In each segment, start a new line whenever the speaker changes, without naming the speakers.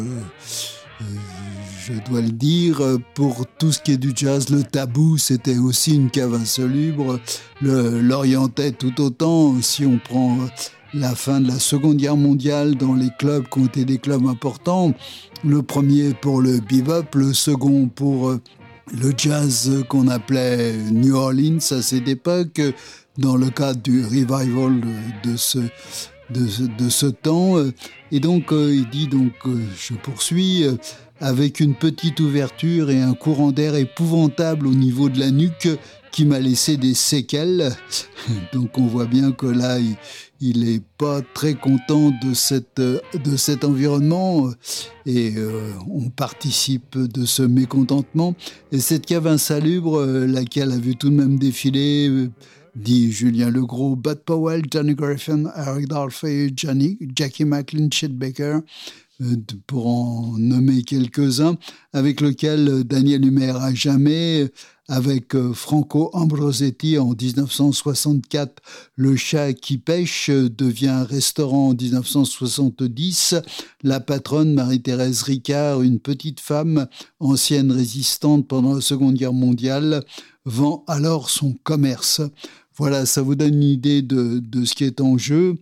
Je dois le dire, pour tout ce qui est du jazz, le Tabou, c'était aussi une cave insalubre. L'orientait tout autant. Si on prend la fin de la Seconde Guerre mondiale dans les clubs qui ont été des clubs importants, le premier pour le bebop, le second pour le jazz qu'on appelait New Orleans à cette époque, dans le cadre du revival de ce temps. Et donc, il dit, je poursuis, avec une petite ouverture et un courant d'air épouvantable au niveau de la nuque qui m'a laissé des séquelles. Donc, on voit bien que là, il est pas très content de cet environnement et on participe de ce mécontentement. Et cette cave insalubre, laquelle a vu tout de même défiler dit Julien Legros, Bud Powell, Johnny Griffin, Eric Dolphy, Jackie McLean, Chet Baker, pour en nommer quelques-uns, avec lequel Daniel Humer à jamais, avec Franco Ambrosetti en 1964, Le Chat qui pêche devient un restaurant en 1970. La patronne Marie-Thérèse Ricard, une petite femme, ancienne résistante pendant la Seconde Guerre mondiale, vend alors son commerce. Voilà, ça vous donne une idée de ce qui est en jeu.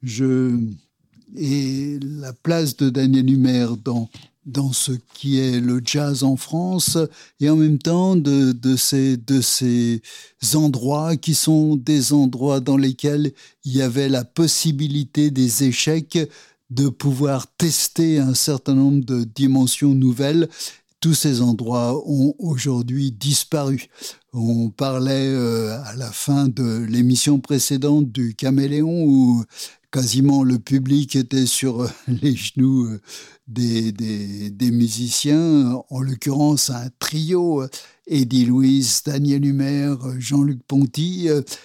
Et la place de Daniel Humer dans ce qui est le jazz en France, et en même temps de ces endroits qui sont des endroits dans lesquels il y avait la possibilité des échecs, de pouvoir tester un certain nombre de dimensions nouvelles. Tous ces endroits ont aujourd'hui disparu. On parlait à la fin de l'émission précédente du Caméléon où quasiment le public était sur les genoux des musiciens, en l'occurrence un trio, Eddie Louis, Daniel Humer, Jean-Luc Ponty.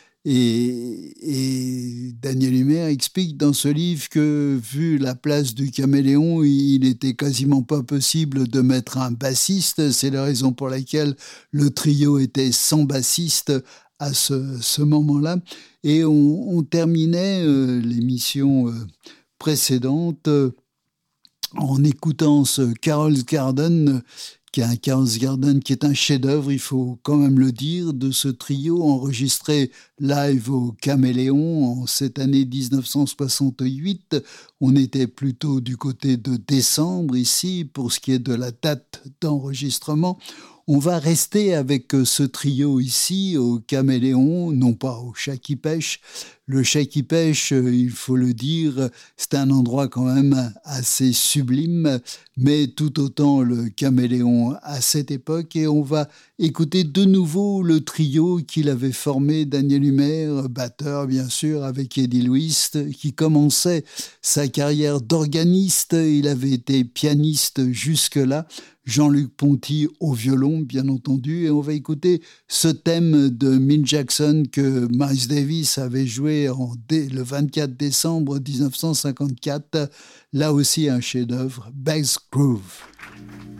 Et Daniel Humer explique dans ce livre que, vu la place du Caméléon, il n'était quasiment pas possible de mettre un bassiste. C'est la raison pour laquelle le trio était sans bassiste à ce moment-là. Et on terminait l'émission précédente en écoutant ce Carol's Garden, qui est un chef-d'œuvre, il faut quand même le dire, de ce trio enregistré live au Caméléon en cette année 1968. On était plutôt du côté de décembre ici, pour ce qui est de la date d'enregistrement. On va rester avec ce trio ici, au Caméléon, non pas au Chat qui pêche. Le Chat qui pêche, il faut le dire, c'est un endroit quand même assez sublime, mais tout autant le Caméléon à cette époque. Et on va écouter de nouveau le trio qu'il avait formé, Daniel Humer, batteur bien sûr, avec Eddie Louis, qui commençait sa carrière d'organiste. Il avait été pianiste jusque-là. Jean-Luc Ponty au violon, bien entendu, et on va écouter ce thème de Milt Jackson que Miles Davis avait joué le 24 décembre 1954, là aussi un chef-d'œuvre, Bass Groove.